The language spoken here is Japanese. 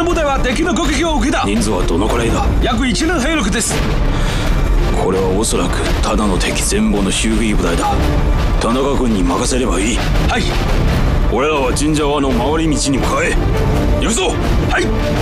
の部隊は敵の攻撃を受けた。 人数はどのくらいだ？ 約1年兵力です。 これはおそらくただの敵前方の周囲部隊だ。田中君に任せればいい。 はい。 俺らは神社側の回り道に向かえ。行くぞ。 はい。